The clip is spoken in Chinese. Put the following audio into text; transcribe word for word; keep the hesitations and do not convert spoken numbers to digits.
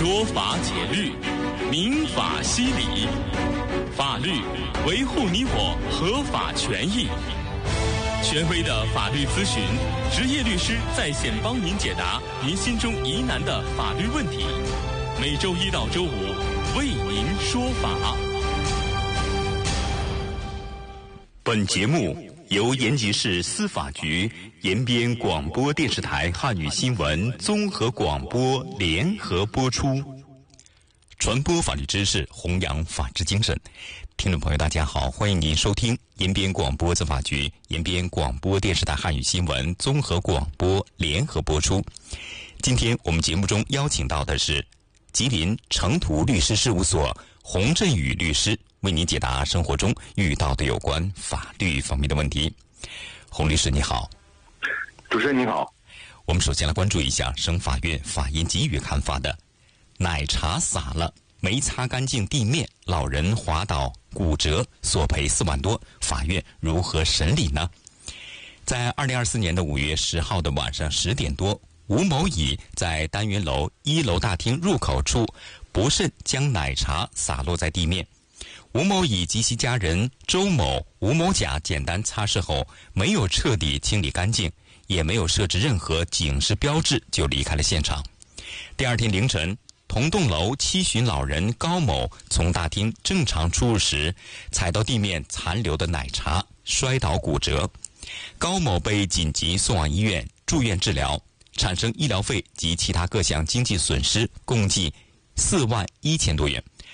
说法解律，民法析理，法律维护你我合法权益。权威的法律咨询，职业律师在线帮您解答您心中疑难的法律问题。每周一到周五为您说法。本节目由延吉市司法局延边广播电视台汉语新闻综合广播联合播出，传播法律知识，弘扬法治精神。听众朋友大家好，欢迎您收听延边广播执法局延边广播电视台汉语新闻综合广播联合播出。今天我们节目中邀请到的是吉林成图律师事务所洪振宇律师，为您解答生活中遇到的有关法律方面的问题。洪律师你好。 主持人你好。 我们首先来关注一下省法院法医给予刊发的奶茶洒了没擦干净地面，老人滑倒骨折，索赔四万多，法院如何审理呢？在二零二四年的五月十号的晚上十点多，吴某乙在单元楼一楼大厅入口处不慎将奶茶洒落在地面。吴某乙及其家人周某、吴某甲简单擦拭后，没有彻底清理干净，也没有设置任何警示标志，就离开了现场。第二天凌晨，同栋楼七旬老人高某从大厅正常出入时，踩到地面残留的奶茶，摔倒骨折。高某被紧急送往医院住院治疗，产生医疗费及其他各项经济损失共计四万一千多元。